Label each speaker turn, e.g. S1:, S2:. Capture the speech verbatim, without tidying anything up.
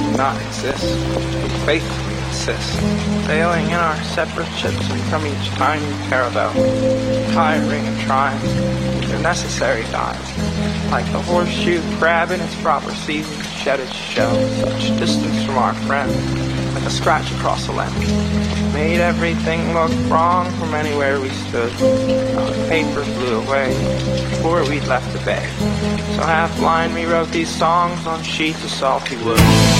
S1: do not exist. We faithfully insist, sailing in our separate ships from each tiny caravel, tiring and trying, their necessary dives, like the horseshoe crab in its proper season, shed its shell, such distance from our friend, like a scratch across the lens, made everything look wrong from anywhere we stood. Our paper flew away before we'd left the bay, so half blind we wrote these songs on sheets of salty wood.